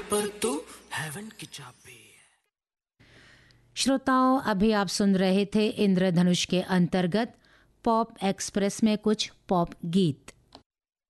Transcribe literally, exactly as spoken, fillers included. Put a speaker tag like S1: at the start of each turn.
S1: पर तू हेवन की चाबी।
S2: श्रोताओं, अभी आप सुन रहे थे इंद्रधनुष के अंतर्गत पॉप एक्सप्रेस में कुछ पॉप गीत।